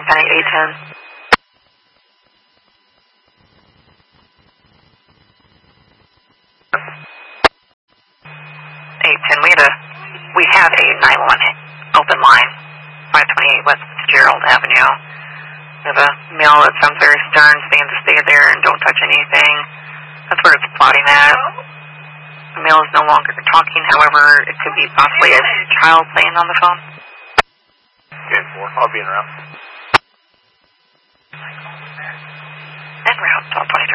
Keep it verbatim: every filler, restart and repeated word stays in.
County eight ten. eight ten, we had a, we have a nine one one open line, five twenty-eight West Fitzgerald Avenue. We have a male that sounds very stern, saying to stay there and don't touch anything. That's where it's plotting at. The male is no longer talking, however, it could be possibly a child playing on the phone. Okay, four. I'll be in route. En route, twelve twenty-three.